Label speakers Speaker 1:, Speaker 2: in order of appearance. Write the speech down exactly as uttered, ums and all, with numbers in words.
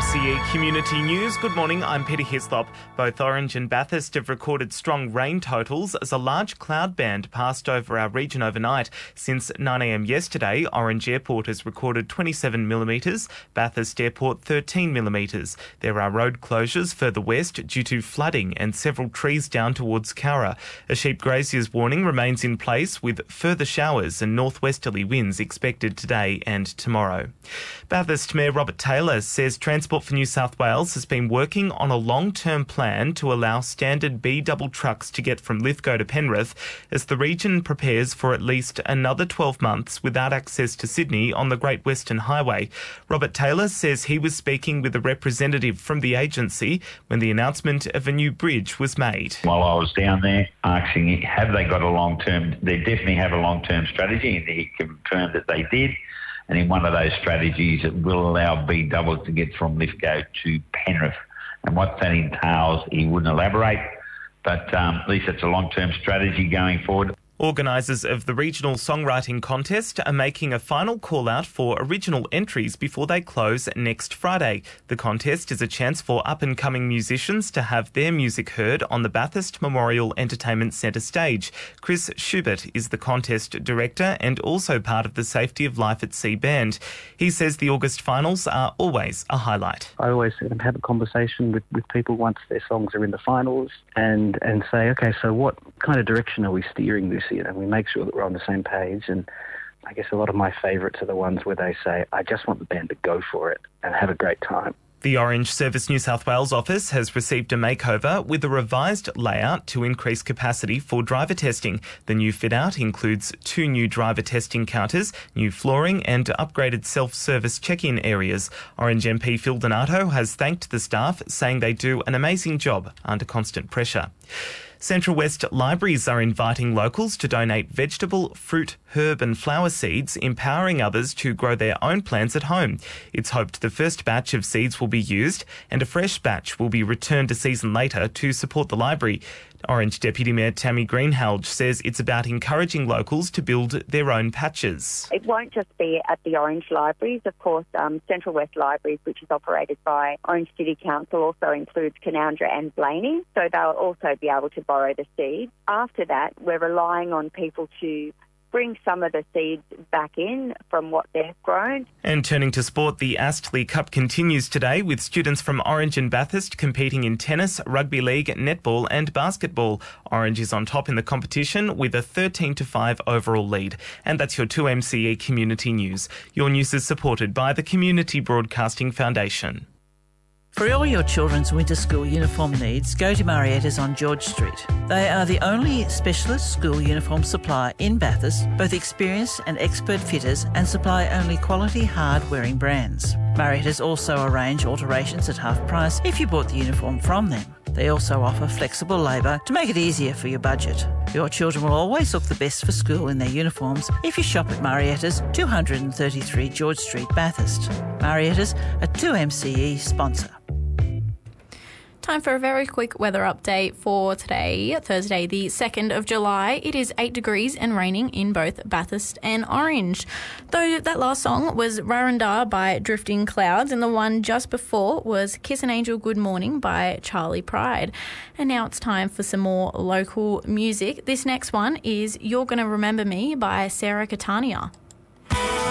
Speaker 1: M C E Community News. Good morning, I'm Peter Hislop. Both Orange and Bathurst have recorded strong rain totals as a large cloud band passed over our region overnight. Since nine a m yesterday, Orange Airport has recorded twenty-seven millimetres, Bathurst Airport thirteen millimetres. There are road closures further west due to flooding and several trees down towards Cowra. A sheep grazier's warning remains in place with further showers and northwesterly winds expected today and tomorrow. Bathurst Mayor Robert Taylor says Transport for New South Wales has been working on a long-term plan to allow standard B double trucks to get from Lithgow to Penrith as the region prepares for at least another twelve months without access to Sydney on the Great Western Highway. Robert Taylor says he was speaking with a representative from the agency when the announcement of a new bridge was made.
Speaker 2: While I was down there asking, have they got a long-term, they definitely have a long-term strategy, and he confirmed that they did. And in one of those strategies, it will allow B doubles to get from Lithgow to Penrith. And what that entails, he wouldn't elaborate, but um, at least it's a long-term strategy going forward.
Speaker 1: Organisers of the Regional Songwriting Contest are making a final call-out for original entries before they close next Friday. The contest is a chance for up-and-coming musicians to have their music heard on the Bathurst Memorial Entertainment Centre stage. Chris Schubert is the contest director and also part of the Safety of Life at Sea band. He says the August finals are always a highlight.
Speaker 3: I always have a conversation with, with people once their songs are in the finals and, and say, okay, so what kind of direction are we steering this? You know, we make sure that we're on the same page, and I guess a lot of my favourites are the ones where they say, I just want the band to go for it and have a great time.
Speaker 1: The Orange Service New South Wales office has received a makeover with a revised layout to increase capacity for driver testing. The new fit-out includes two new driver testing counters, new flooring and upgraded self-service check-in areas. Orange M P Phil Donato has thanked the staff, saying they do an amazing job under constant pressure. Central West Libraries are inviting locals to donate vegetable, fruit, herb and flower seeds, empowering others to grow their own plants at home. It's hoped the first batch of seeds will be used and a fresh batch will be returned a season later to support the library. Orange Deputy Mayor Tammy Greenhalgh says it's about encouraging locals to build their own patches.
Speaker 4: It won't just be at the Orange Libraries. Of course, um, Central West Libraries, which is operated by Orange City Council, also includes Canowindra and Blaney, so they'll also be able to borrow the seeds. After that, we're relying on people to bring some of the seeds back in from what they've grown.
Speaker 1: And turning to sport, the Astley Cup continues today with students from Orange and Bathurst competing in tennis, rugby league, netball and basketball. Orange is on top in the competition with a thirteen to five overall lead. And that's your two M C E Community News. Your news is supported by the Community Broadcasting Foundation.
Speaker 5: For all your children's winter school uniform needs, go to Marietta's on George Street. They are the only specialist school uniform supplier in Bathurst, both experienced and expert fitters, and supply only quality hard-wearing brands. Marietta's also arrange alterations at half price if you bought the uniform from them. They also offer flexible labour to make it easier for your budget. Your children will always look the best for school in their uniforms if you shop at Marietta's, two thirty-three George Street, Bathurst. Marietta's, a two M C E sponsor.
Speaker 6: Time for a very quick weather update for today, Thursday the second of July. It is eight degrees and raining in both Bathurst and Orange. Though that last song was Rarandar by Drifting Clouds, and the one just before was Kiss an Angel Good Morning by Charlie Pride. And now it's time for some more local music. This next one is You're Gonna Remember Me by Sarah Catania.